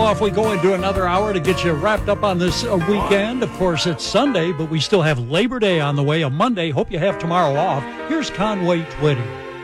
off we go into another hour to get you wrapped up on this weekend. Of course, it's Sunday, but we still have Labor Day on the way, a Monday. Hope you have tomorrow off. Here's Conway Twitty.